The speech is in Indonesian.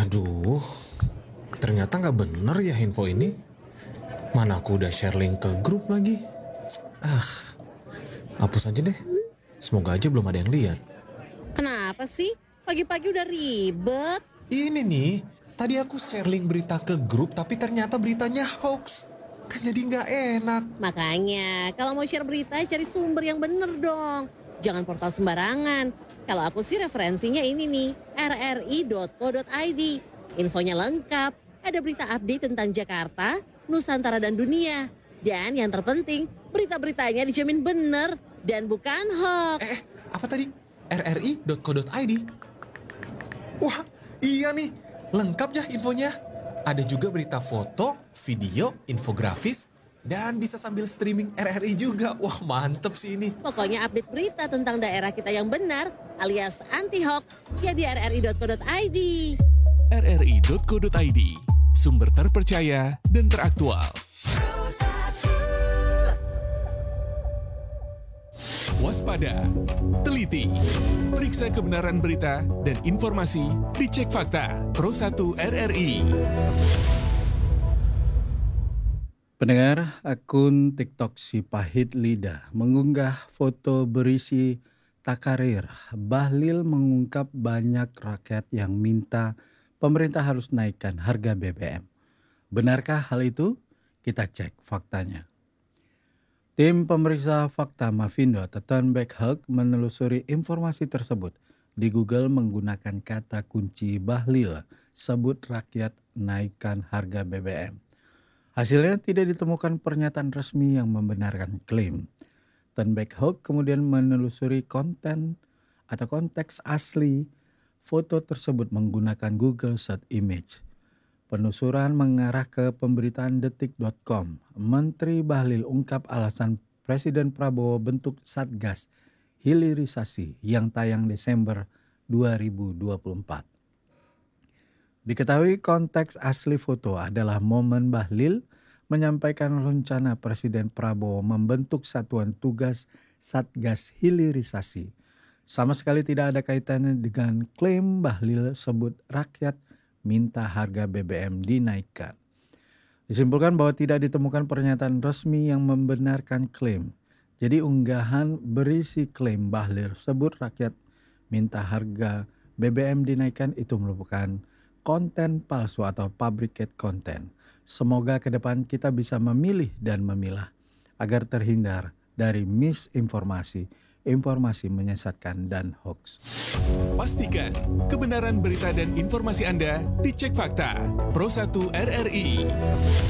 Aduh, ternyata nggak bener ya info ini. Mana aku udah share link ke grup lagi. Hapus aja deh. Semoga aja belum ada yang lihat. Kenapa sih? Pagi-pagi udah ribet. Ini nih, tadi aku share link berita ke grup tapi ternyata beritanya hoax. Kan jadi nggak enak. Makanya, kalau mau share berita cari sumber yang bener dong. Jangan portal sembarangan. Kalau aku sih referensinya ini nih, rri.co.id. Infonya lengkap, ada berita update tentang Jakarta, Nusantara dan dunia. Dan yang terpenting, berita-beritanya dijamin bener dan bukan hoax. Apa tadi? rri.co.id. Wah, iya nih. Lengkap ya infonya. Ada juga berita foto, video, infografis, dan bisa sambil streaming RRI juga. Wah, mantep sih ini. Pokoknya update berita tentang daerah kita yang benar alias anti-hoax ya di rri.co.id. rri.co.id, sumber terpercaya dan teraktual. Waspada, teliti, periksa kebenaran berita dan informasi, dicek fakta. Pro 1 RRI. Pendengar, akun TikTok si Pahit Lidah mengunggah foto berisi takarir. Bahlil mengungkap banyak rakyat yang minta pemerintah harus naikkan harga BBM. Benarkah hal itu? Kita cek faktanya. Tim pemeriksa fakta Mavindo Tetenbek Hug menelusuri informasi tersebut di Google menggunakan kata kunci Bahlil sebut rakyat naikkan harga BBM. Hasilnya tidak ditemukan pernyataan resmi yang membenarkan klaim. Tenbek Hug kemudian menelusuri konten atau konteks asli foto tersebut menggunakan Google Search Image. Penelusuran mengarah ke pemberitaan detik.com. Menteri Bahlil ungkap alasan Presiden Prabowo bentuk Satgas Hilirisasi yang tayang Desember 2024. Diketahui konteks asli foto adalah momen Bahlil menyampaikan rencana Presiden Prabowo membentuk satuan tugas Satgas Hilirisasi. Sama sekali tidak ada kaitannya dengan klaim Bahlil sebut rakyat minta harga BBM dinaikkan. Disimpulkan bahwa tidak ditemukan pernyataan resmi yang membenarkan klaim. Jadi unggahan berisi klaim Bahlil sebut rakyat minta harga BBM dinaikkan itu merupakan konten palsu atau fabricate content. Semoga ke depan kita bisa memilih dan memilah agar terhindar dari misinformasi, informasi menyesatkan dan hoax. Pastikan kebenaran berita dan informasi Anda dicek fakta. Pro 1 RRI.